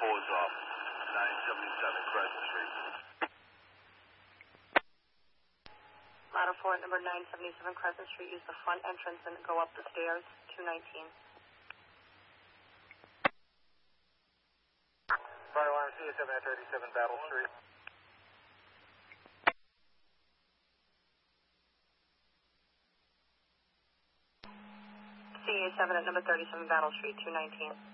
4's off. 977 Crescent Street. Model 4 at number 977 Crescent Street. Use the front entrance and go up the stairs, 219. Fire alarm CA7 at 37 Battle Street. CA7 at number 37 Battle Street, 219.